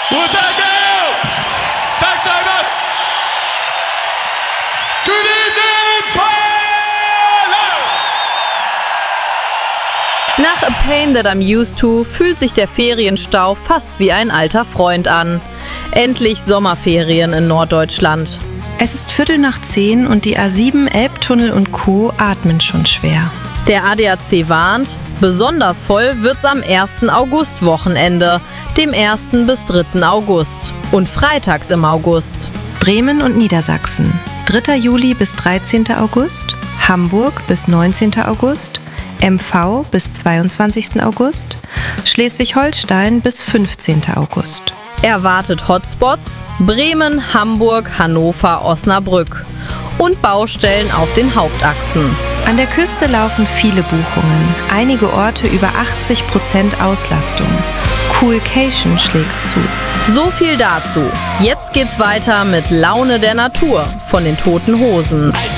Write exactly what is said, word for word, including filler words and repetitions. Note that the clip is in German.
Good afternoon. Thanks so much. Good evening, Polen. Nach A Pain That I'm Used To fühlt sich der Ferienstau fast wie ein alter Freund an. Endlich Sommerferien in Norddeutschland. Es ist Viertel nach zehn und die A sieben, Elbtunnel und Co. atmen schon schwer. Der A D A C warnt, besonders voll wird's am ersten August-Wochenende, dem ersten bis dritten August und freitags im August. Bremen und Niedersachsen, dritter Juli bis dreizehnten August, Hamburg bis neunzehnten August, M V bis zweiundzwanzigsten August, Schleswig-Holstein bis fünfzehnten August. Erwartet Hotspots Bremen, Hamburg, Hannover, Osnabrück und Baustellen auf den Hauptachsen. An der Küste laufen viele Buchungen, einige Orte über achtzig Prozent Auslastung. Coolcation schlägt zu. So viel dazu. Jetzt geht's weiter mit Laune der Natur von den Toten Hosen. Als